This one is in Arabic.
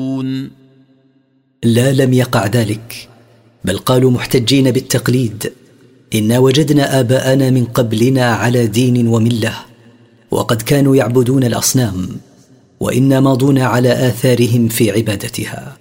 لا، لم يقع ذلك، بل قالوا محتجين بالتقليد: إنا وجدنا آباءنا من قبلنا على دين وملة، وقد كانوا يعبدون الأصنام، وإنا ماضون على آثارهم في عبادتها.